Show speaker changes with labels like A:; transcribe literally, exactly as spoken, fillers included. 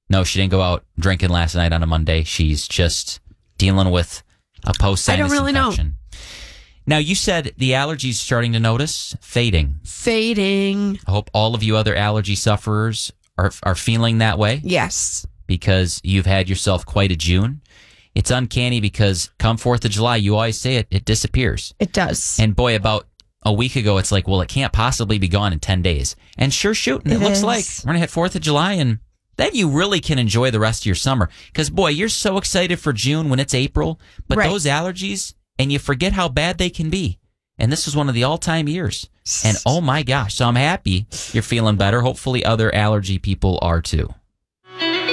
A: No, she didn't go out drinking last night on a Monday. She's just dealing with a post-sinus
B: I don't really
A: infection.
B: know.
A: Now, you said the allergies starting to notice fading.
B: Fading.
A: I hope all of you other allergy sufferers are are feeling that way.
B: Yes.
A: Because you've had yourself quite a June. It's uncanny because come fourth of July, you always say it, it disappears.
B: It does.
A: And boy, about a week ago, it's like, well, it can't possibly be gone in ten days. And sure shooting, it, it looks
B: is.
A: like we're going to hit fourth of July and then you really can enjoy the rest of your summer. Because, boy, you're so excited for June when it's April, but
B: right.
A: those allergies, and you forget how bad they can be. And this is one of the all-time years. And, oh, my gosh. So I'm happy you're feeling better. Hopefully other allergy people are, too.